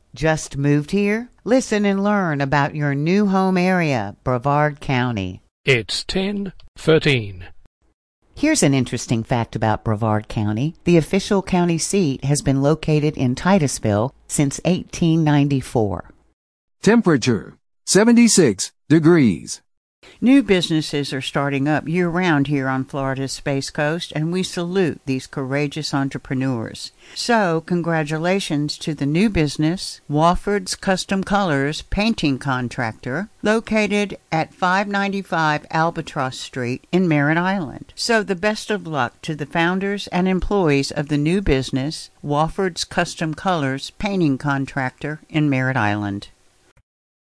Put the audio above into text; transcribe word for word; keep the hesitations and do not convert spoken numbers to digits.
Just moved here? Listen and learn about your new home area, Brevard County. It's ten thirteen. Here's an interesting fact about Brevard County. The official county seat has been located in Titusville since eighteen ninety-four. Temperature, seventy-six degrees. New businesses are starting up year-round here on Florida's Space Coast, and we salute these courageous entrepreneurs. So, congratulations to the new business, Wofford's Custom Colors Painting Contractor, located at five ninety-five Albatross Street in Merritt Island. So, the best of luck to the founders and employees of the new business, Wofford's Custom Colors Painting Contractor in Merritt Island.